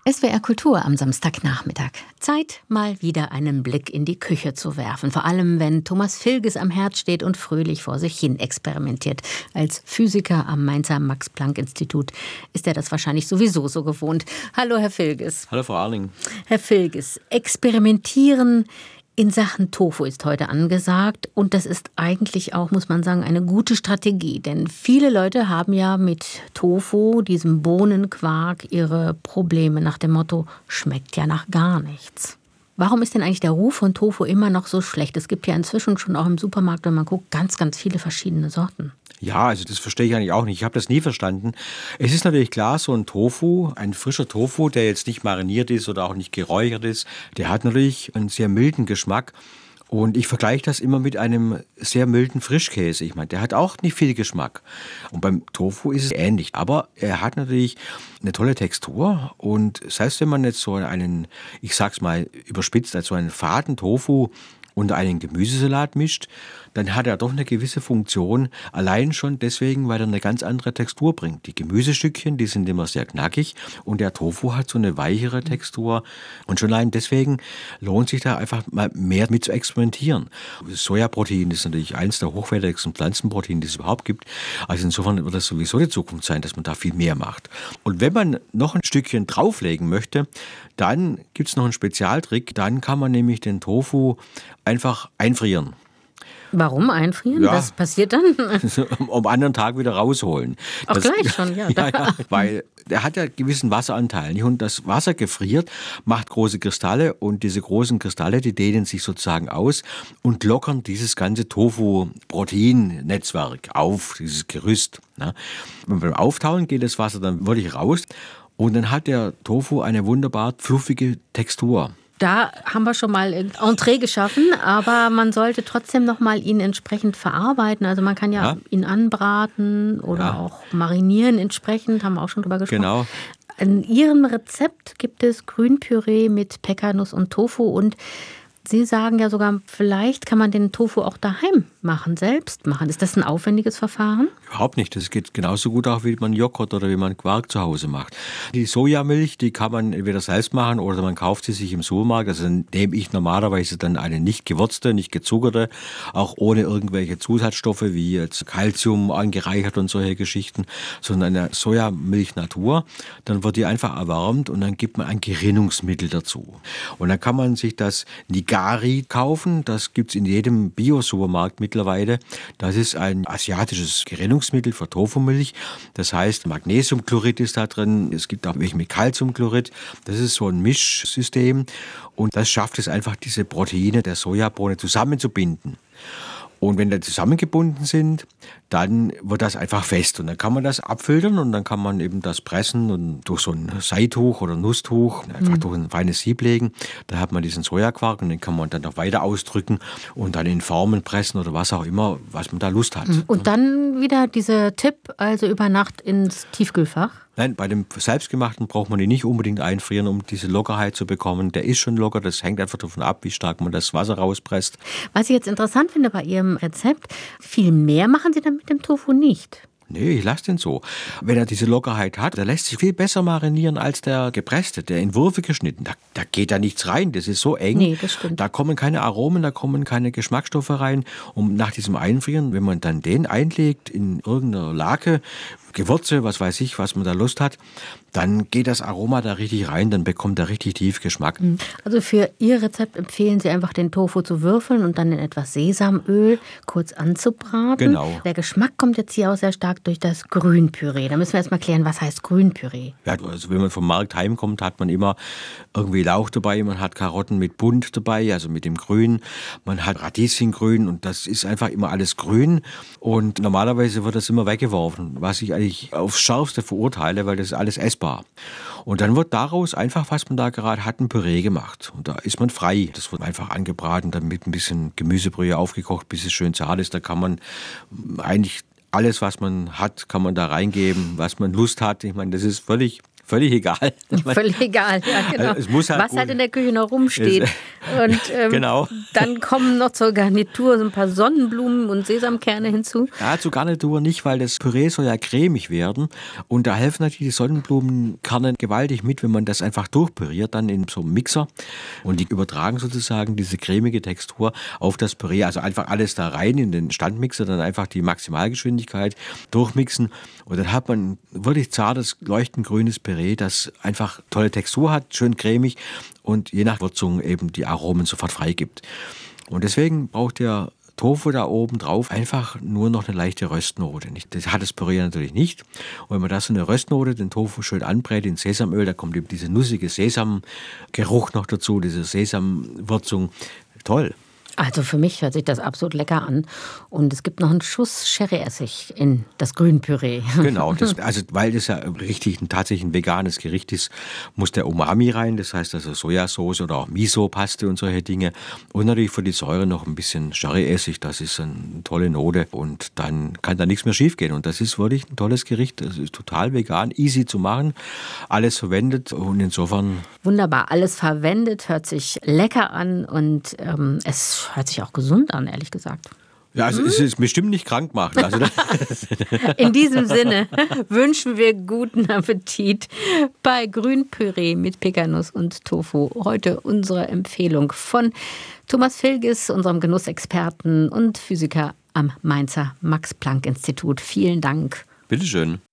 SWR Kultur am Samstagnachmittag. Zeit, mal wieder einen Blick in die Küche zu werfen. Vor allem, wenn Thomas Vilges am Herd steht und fröhlich vor sich hin experimentiert. Als Physiker am Mainzer Max-Planck-Institut ist er das wahrscheinlich sowieso so gewohnt. Hallo, Herr Vilges. Hallo, Frau Arling. Herr Vilges, experimentieren in Sachen Tofu ist heute angesagt und das ist eigentlich auch, muss man sagen, eine gute Strategie. Denn viele Leute haben ja mit Tofu, diesem Bohnenquark, ihre Probleme nach dem Motto, schmeckt ja nach gar nichts. Warum ist denn eigentlich der Ruf von Tofu immer noch so schlecht? Es gibt ja inzwischen schon auch im Supermarkt, wenn man guckt, ganz, ganz viele verschiedene Sorten. Ja, also das verstehe ich eigentlich auch nicht. Ich habe das nie verstanden. Es ist natürlich klar, so ein Tofu, ein frischer Tofu, der jetzt nicht mariniert ist oder auch nicht geräuchert ist, der hat natürlich einen sehr milden Geschmack. Und ich vergleiche das immer mit einem sehr milden Frischkäse. Ich meine, der hat auch nicht viel Geschmack. Und beim Tofu ist es ähnlich. Aber er hat natürlich eine tolle Textur. Und selbst wenn man jetzt so einen, ich sag's mal überspitzt, als so einen faden Tofu unter einen Gemüsesalat mischt, dann hat er doch eine gewisse Funktion, allein schon deswegen, weil er eine ganz andere Textur bringt. Die Gemüsestückchen, die sind immer sehr knackig und der Tofu hat so eine weichere Textur und schon allein deswegen lohnt sich da einfach mal mehr mit zu experimentieren. Sojaprotein ist natürlich eines der hochwertigsten Pflanzenproteine, die es überhaupt gibt. Also insofern wird das sowieso die Zukunft sein, dass man da viel mehr macht. Und wenn man noch ein Stückchen drauflegen möchte, dann gibt es noch einen Spezialtrick. Dann kann man nämlich den Tofu einfach einfrieren. Warum einfrieren? Ja. Was passiert dann? Am anderen Tag wieder rausholen. Auch das, gleich schon, ja. Ja, weil der hat ja einen gewissen Wasseranteil. Nicht? Und das Wasser gefriert, macht große Kristalle und diese großen Kristalle, die dehnen sich sozusagen aus und lockern dieses ganze Tofu-Protein-Netzwerk auf, dieses Gerüst. Ne? Und beim Auftauen geht das Wasser dann wirklich raus und dann hat der Tofu eine wunderbar fluffige Textur. Da haben wir schon mal ein Entree geschaffen, aber man sollte trotzdem noch mal ihn entsprechend verarbeiten. Also man kann ja ihn anbraten oder auch marinieren entsprechend, haben wir auch schon drüber gesprochen. Genau. In Ihrem Rezept gibt es Grünpüree mit Peckernuss und Tofu und Sie sagen ja sogar, vielleicht kann man den Tofu auch daheim machen, selbst machen. Ist das ein aufwendiges Verfahren? Überhaupt nicht. Das geht genauso gut auch, wie man Joghurt oder wie man Quark zu Hause macht. Die Sojamilch, die kann man entweder selbst machen oder man kauft sie sich im Supermarkt. Also dann nehme ich normalerweise dann eine nicht gewürzte, nicht gezuckerte, auch ohne irgendwelche Zusatzstoffe wie jetzt Calcium angereichert und solche Geschichten, sondern eine Sojamilch Natur. Dann wird die einfach erwärmt und dann gibt man ein Gerinnungsmittel dazu. Und dann kann man sich das Nigari kaufen. Das gibt es in jedem Bio-Supermarkt mittlerweile. Das ist ein asiatisches Gerinnungsmittel für Tofumilch. Das heißt, Magnesiumchlorid ist da drin. Es gibt auch welche mit Calciumchlorid. Das ist so ein Mischsystem. Und das schafft es einfach, diese Proteine der Sojabohne zusammenzubinden. Und wenn die zusammengebunden sind, dann wird das einfach fest. Und dann kann man das abfiltern und dann kann man eben das pressen und durch so ein Seituch oder Nusstuch einfach durch ein feines Sieb legen. Da hat man diesen Sojaquark und den kann man dann noch weiter ausdrücken und dann in Formen pressen oder was auch immer, was man da Lust hat. Und dann wieder dieser Tipp, also über Nacht ins Tiefkühlfach? Nein, bei dem Selbstgemachten braucht man ihn nicht unbedingt einfrieren, um diese Lockerheit zu bekommen. Der ist schon locker, das hängt einfach davon ab, wie stark man das Wasser rauspresst. Was ich jetzt interessant finde bei Ihrem Rezept, viel mehr machen Sie dann mit dem Tofu nicht. Nee, ich lasse den so. Wenn er diese Lockerheit hat, der lässt sich viel besser marinieren als der gepresste, der in Würfel geschnitten. Da geht da nichts rein, das ist so eng. Nee, das stimmt. Da kommen keine Aromen, da kommen keine Geschmacksstoffe rein. Und nach diesem Einfrieren, wenn man dann den einlegt in irgendeiner Lake, Gewürze, was weiß ich, was man da Lust hat, dann geht das Aroma da richtig rein, dann bekommt er richtig tief Geschmack. Also für Ihr Rezept empfehlen Sie einfach, den Tofu zu würfeln und dann in etwas Sesamöl kurz anzubraten. Genau. Der Geschmack kommt jetzt hier auch sehr stark durch das Grünpüree. Da müssen wir erst mal klären, was heißt Grünpüree? Ja, also wenn man vom Markt heimkommt, hat man immer irgendwie Lauch dabei, man hat Karotten mit Bunt dabei, also mit dem Grün, man hat Radieschengrün und das ist einfach immer alles grün und normalerweise wird das immer weggeworfen, was ich eigentlich aufs Schärfste verurteile, weil das ist alles essbar. Und dann wird daraus einfach, was man da gerade hat, ein Püree gemacht. Und da ist man frei. Das wird einfach angebraten, dann mit ein bisschen Gemüsebrühe aufgekocht, bis es schön zart ist. Da kann man eigentlich alles, was man hat, kann man da reingeben, was man Lust hat. Ich meine, das ist völlig völlig egal. Völlig egal, ja genau. Also es muss halt was halt in der Küche noch rumsteht. Und genau. Dann kommen noch zur Garnitur so ein paar Sonnenblumen und Sesamkerne hinzu. Ja, zur Garnitur nicht, weil das Püree soll ja cremig werden. Und da helfen natürlich die Sonnenblumenkerne gewaltig mit, wenn man das einfach durchpüriert, dann in so einem Mixer. Und die übertragen sozusagen diese cremige Textur auf das Püree. Also einfach alles da rein in den Standmixer, dann einfach die Maximalgeschwindigkeit durchmixen. Und dann hat man wirklich zartes, leuchtend grünes Püree, das einfach tolle Textur hat, schön cremig und je nach Würzung eben die Aromen sofort freigibt. Und deswegen braucht der Tofu da oben drauf einfach nur noch eine leichte Röstnote. Das hat das Püree natürlich nicht. Und wenn man da so eine Röstnote, den Tofu schön anbrät in Sesamöl, da kommt eben diese nussige Sesamgeruch noch dazu, diese Sesamwürzung. Toll. Also für mich hört sich das absolut lecker an. Und es gibt noch einen Schuss Sherryessig in das Grünpüree. Genau, weil das ja richtig tatsächlich ein veganes Gericht ist, muss der Umami rein. Das heißt also Sojasauce oder auch Miso-Paste und solche Dinge. Und natürlich für die Säure noch ein bisschen Sherryessig. Das ist eine tolle Note. Und dann kann da nichts mehr schief gehen. Und das ist wirklich ein tolles Gericht. Das ist total vegan, easy zu machen. Alles verwendet und insofern... Wunderbar, alles verwendet, hört sich lecker an und es hört sich auch gesund an, ehrlich gesagt. Ja, also es ist bestimmt nicht krank machen. Also in diesem Sinne wünschen wir guten Appetit bei Grünpüree mit Pekanuss und Tofu. Heute unsere Empfehlung von Thomas Vilges, unserem Genussexperten und Physiker am Mainzer Max-Planck-Institut. Vielen Dank. Bitteschön.